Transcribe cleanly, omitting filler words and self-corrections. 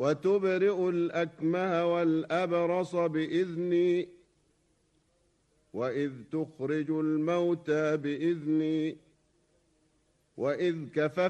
وتبرئ الأكمه والأبرص بإذني وإذ تخرج الموتى بإذني وإذ كففت